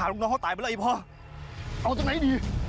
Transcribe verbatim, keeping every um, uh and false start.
ขาลูกน้องเขาตายไปแล้วอีพ่อเอาจากไหนดี